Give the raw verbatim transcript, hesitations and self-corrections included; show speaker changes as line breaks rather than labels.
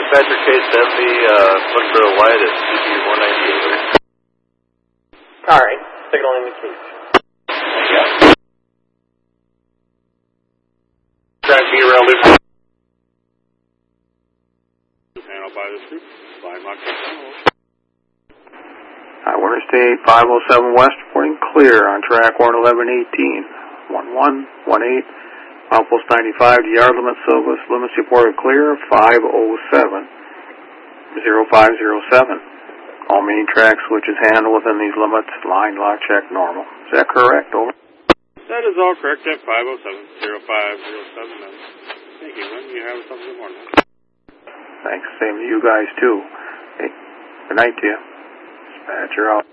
Dispatcher K seventy, uh, looking for a light at C B one ninety-eight.
Alright, signaling the key.
Yeah. Trying to be around this.
Handled by this group. Five Mach
High Water State five oh seven West, reporting clear on track one eleven eighteen. one one one eight. Outpost ninety-five to yard limit, Silvis. Limits reported clear, five oh seven oh five oh seven. All main track switches handled within these limits. Line lock check normal. Is that correct? Over.
That is all correct at five oh seven oh five oh seven. Thank you, Lynn. You have something good morning.
Thanks. Same to you guys, too. Hey, good night to you. Dispatcher out.